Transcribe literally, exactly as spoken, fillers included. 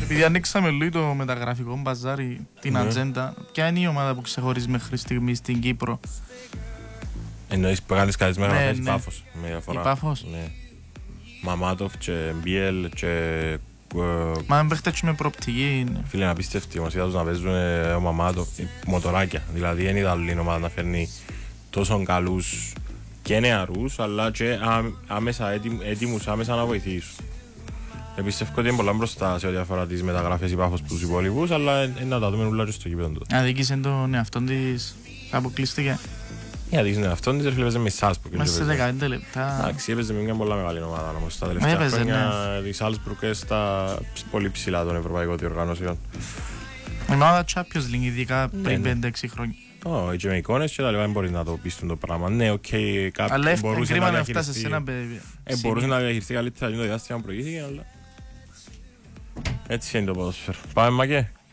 Επειδή ανοίξαμε λίγο το μεταγραφικό μπαζάρι, την Ναι. ατζέντα, ποια είναι η ομάδα που ξεχωρίζει μέχρι στιγμή στην Κύπρο? Εννοείς που κάνεις καλές Ναι, μεταγραφές, η ναι. Πάφος. Με διαφορά. Η Πάφος. Ναι. Μαμάτοφ και Μπιέλ και... ε, Μα δεν παίχτες με προοπτική είναι. Φίλε, είναι απίστευτη. Όμως είδα τους να παίζουν ε, ο Μαμάτοφ, μοτοράκια. Δηλαδή δεν είδα άλλη ομάδα να φέρνει τόσο καλούς και νεαρούς, αλλά και ά- άμεσα έτοιμ- έτοιμους άμεσα να βοηθήσουν. Πιστεύω ότι είναι πολλά μπροστά σε ό,τι αφορά τις μεταγραφές η Πάφος στους υπόλοιπους, αλλά ε, να τα δούμε όλα και στο γήπεδο του. Αδίκησε τον εαυτόν της, αποκλείστηκε. Γιατί είναι αυτόν, της έφυγε με Σάλσμπουργκ. Μέσα σε δεκαπέντε λεπτά. Εντάξει, έπαιζε με μια πολλά μεγάλη ομάδα όμως τα τελευταία Έπαιζε, χρόνια. Η Σάλσμπουργκ στα πολύ ψηλά των ευρωπαϊκών διοργανώσεων. Η ομάδα Champions League, ειδικά Ναι, πριν ναι. πέντε έξι χρόνια. Όχι, και με εικόνες και τα λοιπά δεν μπορεί να το πείσουν το πράγμα. Ναι, οκ, Αλλά κάποιοι μπορούσε κρίμα να να φτάσει σε ένα διαχειριστεί. παιδί. Ε, μπορούσε να διαχειριστεί καλύτερα το διάστημα που προηγήθηκε, αλλά έτσι είναι το ποδόσφαιρο. Πάμε, Μακέ.